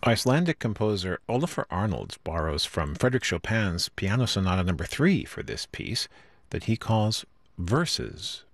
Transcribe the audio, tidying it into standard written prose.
Icelandic composer Olafur Arnalds borrows from Frédéric Chopin's Piano Sonata No. 3 for this piece that he calls verses.